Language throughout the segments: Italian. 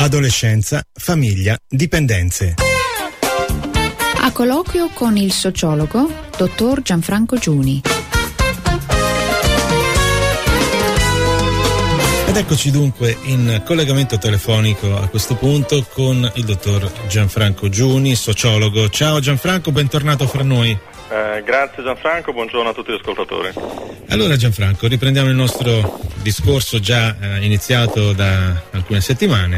adolescenza, famiglia, dipendenze. A colloquio con il sociologo dottor Gianfranco Giuni. Ed eccoci dunque in collegamento telefonico a questo punto con il dottor Gianfranco Giuni, sociologo. Ciao Gianfranco, bentornato fra noi. Grazie Gianfranco, buongiorno a tutti gli ascoltatori. Allora Gianfranco, riprendiamo il nostro discorso già iniziato da alcune settimane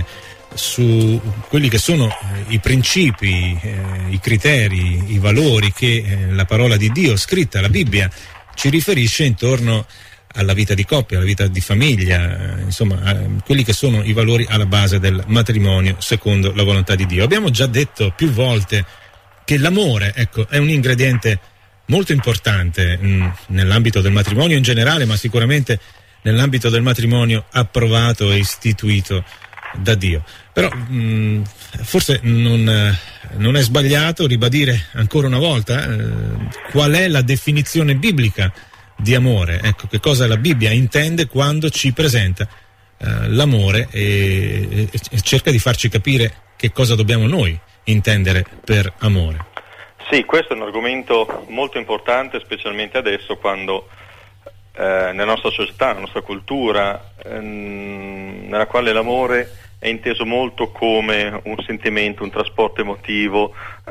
su quelli che sono i principi, i criteri, i valori che la parola di Dio, scritta, la Bibbia, ci riferisce intorno alla vita di coppia, alla vita di famiglia, insomma, quelli che sono i valori alla base del matrimonio secondo la volontà di Dio. Abbiamo già detto più volte che l'amore, ecco, è un ingrediente molto importante nell'ambito del matrimonio in generale, ma sicuramente nell'ambito del matrimonio approvato e istituito da Dio. Però forse non è sbagliato ribadire ancora una volta qual è la definizione biblica di amore. Ecco, che cosa la Bibbia intende quando ci presenta l'amore e cerca di farci capire che cosa dobbiamo noi intendere per amore. Sì, questo è un argomento molto importante, specialmente adesso quando nella nostra società, nella nostra cultura, nella quale l'amore è inteso molto come un sentimento, un trasporto emotivo,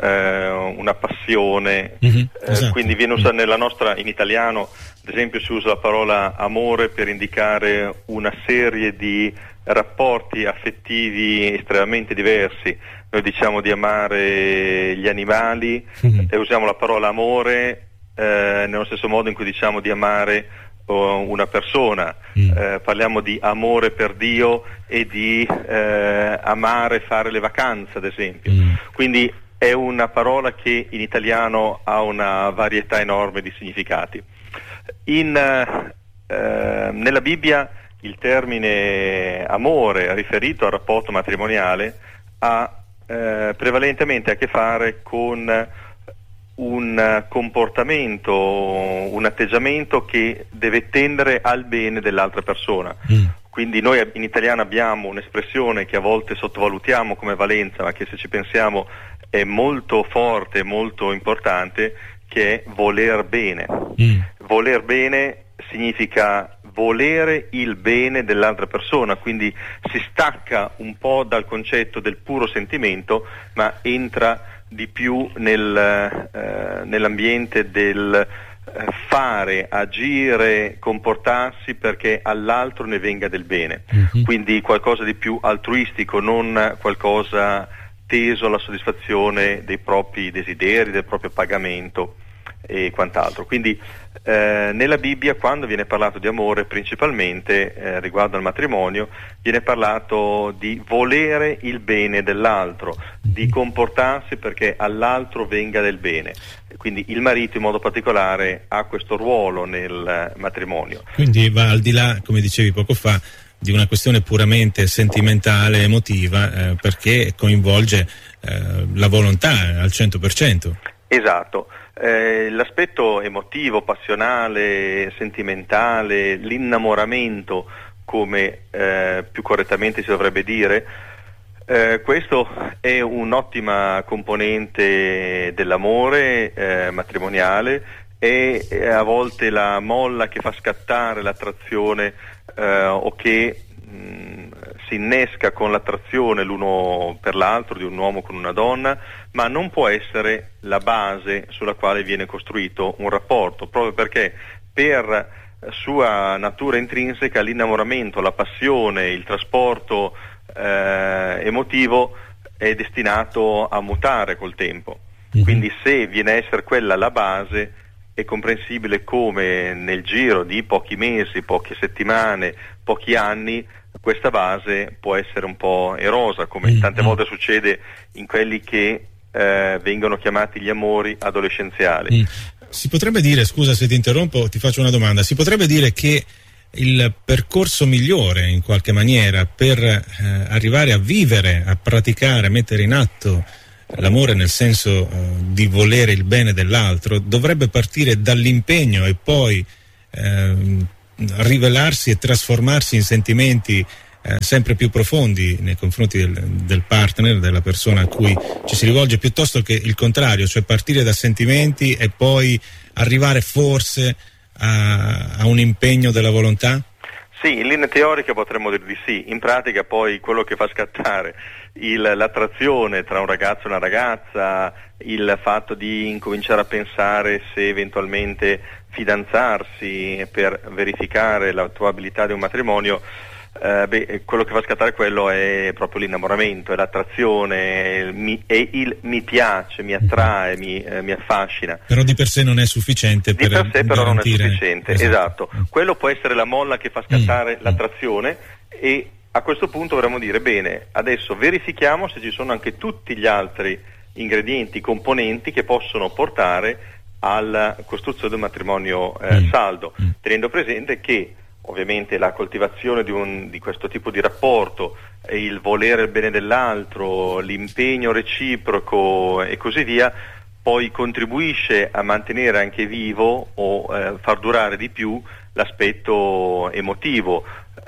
una passione, esatto. Quindi viene usata nella nostra, in italiano ad esempio si usa la parola amore per indicare una serie di rapporti affettivi estremamente diversi. Noi diciamo di amare gli animali e usiamo la parola amore nello stesso modo in cui diciamo di amare una persona. Parliamo di amore per Dio e di amare fare le vacanze, ad esempio. Quindi è una parola che in italiano ha una varietà enorme di significati. Nella Bibbia il termine amore riferito al rapporto matrimoniale ha prevalentemente a che fare con un comportamento, un atteggiamento che deve tendere al bene dell'altra persona. Quindi noi in italiano abbiamo un'espressione che a volte sottovalutiamo come valenza, ma che se ci pensiamo è molto forte, molto importante, che è voler bene. Voler bene significa volere il bene dell'altra persona, quindi si stacca un po' dal concetto del puro sentimento, ma entra di più nell'ambiente del fare, agire, comportarsi perché all'altro ne venga del bene. Quindi qualcosa di più altruistico, non qualcosa teso alla soddisfazione dei propri desideri, del proprio pagamento e quant'altro. Quindi nella Bibbia, quando viene parlato di amore, principalmente riguardo al matrimonio, viene parlato di volere il bene dell'altro, di comportarsi perché all'altro venga del bene. Quindi il marito in modo particolare ha questo ruolo nel matrimonio. Quindi va al di là, come dicevi poco fa, di una questione puramente sentimentale, emotiva, perché coinvolge la volontà al 100%. Esatto. L'aspetto emotivo, passionale, sentimentale, l'innamoramento, come più correttamente si dovrebbe dire, questo è un'ottima componente dell'amore matrimoniale, e a volte la molla che fa scattare l'attrazione o che si innesca con l'attrazione l'uno per l'altro, di un uomo con una donna, ma non può essere la base sulla quale viene costruito un rapporto, proprio perché per sua natura intrinseca l'innamoramento, la passione, il trasporto emotivo è destinato a mutare col tempo. Quindi se viene a essere quella la base, è comprensibile come nel giro di pochi mesi, poche settimane, pochi anni, questa base può essere un po' erosa, come tante volte succede in quelli che vengono chiamati gli amori adolescenziali. Si potrebbe dire, scusa se ti interrompo, ti faccio una domanda, si potrebbe dire che il percorso migliore in qualche maniera per arrivare a vivere, a praticare, a mettere in atto l'amore nel senso di volere il bene dell'altro dovrebbe partire dall'impegno e poi rivelarsi e trasformarsi in sentimenti sempre più profondi nei confronti del partner, della persona a cui ci si rivolge, piuttosto che il contrario, cioè partire da sentimenti e poi arrivare forse a un impegno della volontà? Sì, in linea teorica potremmo dire di sì, in pratica poi quello che fa scattare l'attrazione tra un ragazzo e una ragazza, il fatto di incominciare a pensare se eventualmente fidanzarsi per verificare l'attuabilità di un matrimonio, quello che fa scattare quello è proprio l'innamoramento, è l'attrazione, mi piace, mi attrae, mi affascina. Però di per sé non è sufficiente di per sé però non è sufficiente, esatto. Quello può essere la molla che fa scattare l'attrazione, e a questo punto dovremmo dire bene, adesso verifichiamo se ci sono anche tutti gli altri ingredienti, componenti che possono portare alla costruzione di un matrimonio saldo, tenendo presente che ovviamente la coltivazione di questo tipo di rapporto, il volere il bene dell'altro, l'impegno reciproco e così via, poi contribuisce a mantenere anche vivo o far durare di più l'aspetto emotivo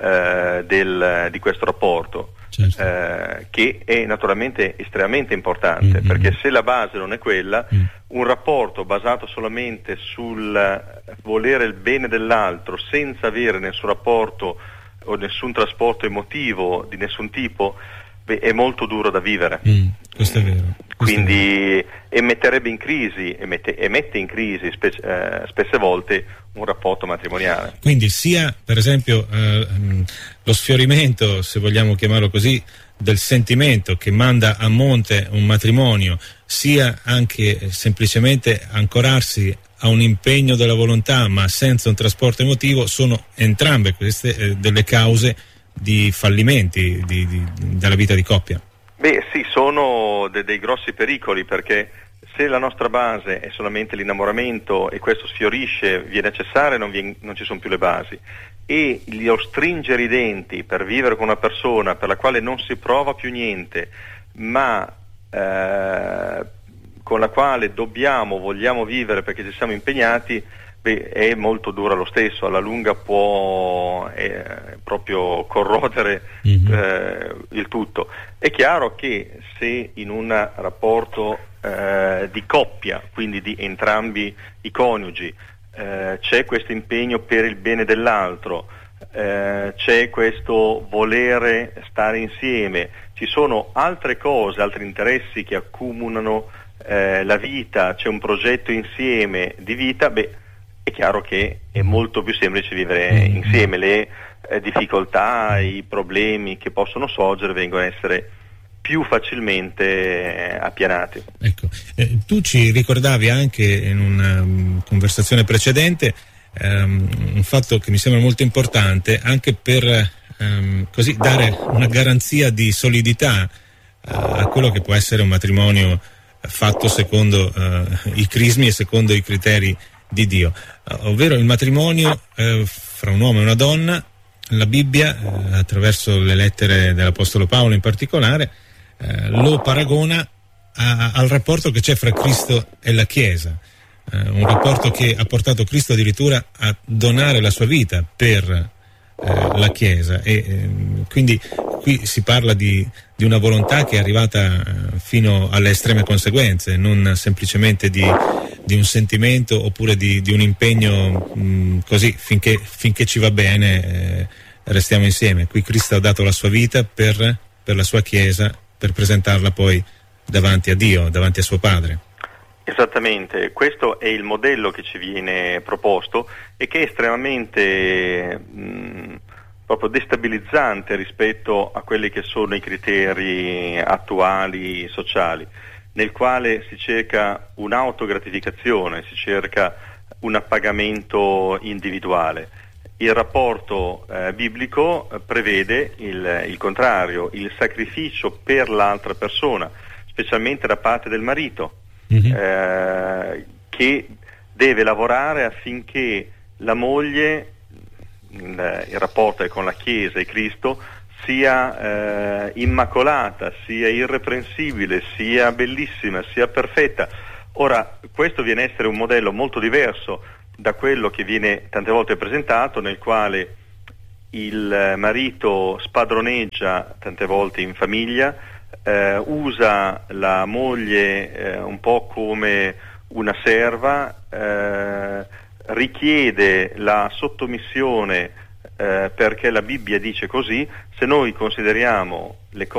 di questo rapporto. Certo. Che è naturalmente estremamente importante, perché se la base non è quella, un rapporto basato solamente sul volere il bene dell'altro senza avere nessun rapporto o nessun trasporto emotivo di nessun tipo, è molto duro da vivere. Questo è vero. Quindi metterebbe in crisi e mette in crisi spesse volte un rapporto matrimoniale. Quindi sia per esempio lo sfiorimento, se vogliamo chiamarlo così, del sentimento che manda a monte un matrimonio, sia anche semplicemente ancorarsi a un impegno della volontà ma senza un trasporto emotivo, sono entrambe queste delle cause di fallimenti della vita di coppia. Beh sì, sono dei grossi pericoli, perché se la nostra base è solamente l'innamoramento e questo sfiorisce, viene a cessare, non ci sono più le basi, e lo stringere i denti per vivere con una persona per la quale non si prova più niente, ma con la quale vogliamo vivere perché ci siamo impegnati, è molto dura lo stesso, alla lunga può proprio corrodere il tutto. È chiaro che se in un rapporto di coppia, quindi di entrambi i coniugi, c'è questo impegno per il bene dell'altro, c'è questo volere stare insieme, ci sono altre cose, altri interessi che accomunano la vita, c'è un progetto insieme di vita, è chiaro che è molto più semplice vivere insieme, le difficoltà, i problemi che possono sorgere vengono a essere più facilmente appianati. Ecco, tu ci ricordavi anche in una conversazione precedente un fatto che mi sembra molto importante, anche per così dare una garanzia di solidità a quello che può essere un matrimonio fatto secondo i crismi e secondo i criteri di Dio, ovvero il matrimonio fra un uomo e una donna. La Bibbia, attraverso le lettere dell'Apostolo Paolo in particolare, lo paragona al rapporto che c'è fra Cristo e la Chiesa, un rapporto che ha portato Cristo addirittura a donare la sua vita per la Chiesa, e quindi qui si parla di una volontà che è arrivata fino alle estreme conseguenze, non semplicemente di un sentimento oppure di un impegno così finché ci va bene restiamo insieme. Qui Cristo ha dato la sua vita per la sua Chiesa, per presentarla poi davanti a Dio, davanti a suo Padre. Esattamente, questo è il modello che ci viene proposto e che è estremamente proprio destabilizzante rispetto a quelli che sono i criteri attuali sociali, nel quale si cerca un'autogratificazione, si cerca un appagamento individuale. Il rapporto biblico prevede il contrario, il sacrificio per l'altra persona, specialmente da parte del marito, che deve lavorare affinché la moglie, il rapporto con la Chiesa e Cristo, sia immacolata, sia irreprensibile, sia bellissima, sia perfetta. Ora, questo viene a essere un modello molto diverso da quello che viene tante volte presentato, nel quale il marito spadroneggia tante volte in famiglia, usa la moglie un po' come una serva, richiede la sottomissione perché la Bibbia dice così. Se noi consideriamo le cose